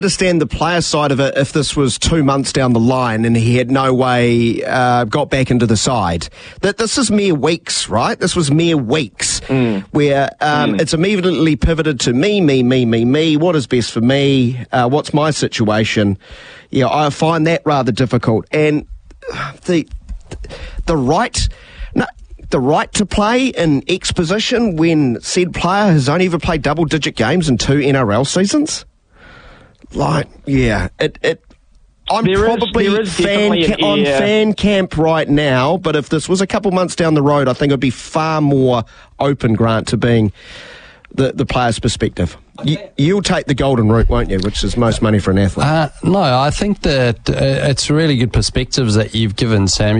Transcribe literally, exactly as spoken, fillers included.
understand the player side of it if this was two months down the line and he had no way uh, got back into the side. That this is mere weeks, right? This was mere weeks mm. where um, mm. it's immediately pivoted to me, me, me, me, me. What is best for me? Uh, what's my situation? Yeah, I find that rather difficult. And the the right. No, the right to play in X position when said player has only ever played double-digit games in two N R L seasons? Like, yeah, it. it I'm there probably is, there is fan ca- on fan camp right now, but if this was a couple months down the road, I think it'd be far more open, Grant, to being the, the player's perspective. You, you'll take the golden route, won't you, which is most money for an athlete? Uh, no, I think that uh, it's really good perspectives that you've given, Sam.